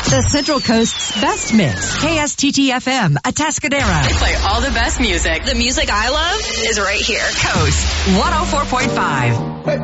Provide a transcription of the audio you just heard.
The Central Coast's best mix. KSTT-FM, Atascadero. They play all the best music. The music I love is right here. Coast 104.5.